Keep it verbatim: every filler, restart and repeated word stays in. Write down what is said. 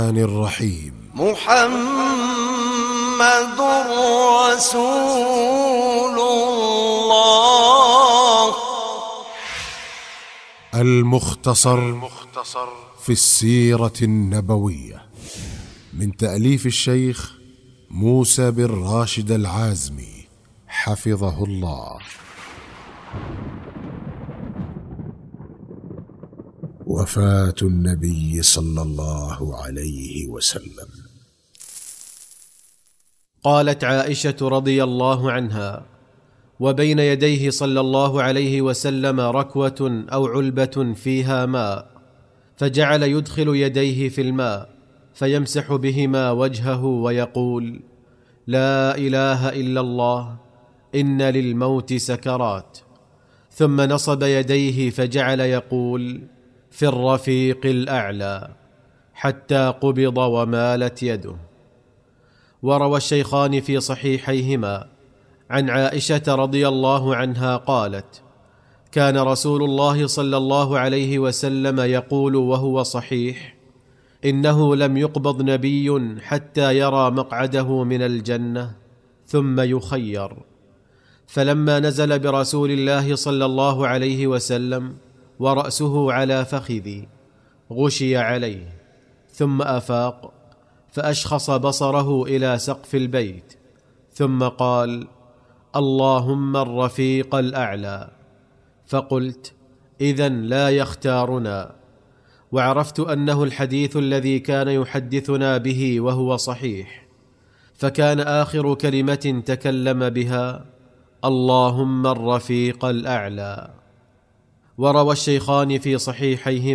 الرحيم. محمد رسول الله. المختصر في السيرة النبوية من تأليف الشيخ موسى بن راشد العازمي حفظه الله. وفاة النبي صلى الله عليه وسلم. قالت عائشة رضي الله عنها: وبين يديه صلى الله عليه وسلم ركوة أو علبة فيها ماء، فجعل يدخل يديه في الماء فيمسح بهما وجهه ويقول: لا إله إلا الله، إن للموت سكرات. ثم نصب يديه فجعل يقول: في الرفيق الأعلى، حتى قبض ومالت يده. وروى الشيخان في صحيحيهما عن عائشة رضي الله عنها قالت: كان رسول الله صلى الله عليه وسلم يقول وهو صحيح: إنه لم يقبض نبي حتى يرى مقعده من الجنة ثم يخير. فلما نزل برسول الله صلى الله عليه وسلم ورأسه على فخذي غشي عليه، ثم أفاق فأشخص بصره إلى سقف البيت، ثم قال: اللهم الرفيق الأعلى. فقلت: إذن لا يختارنا. وعرفت أنه الحديث الذي كان يحدثنا به وهو صحيح، فكان آخر كلمة تكلم بها: اللهم الرفيق الأعلى. وروى الشيخان في صحيحيهما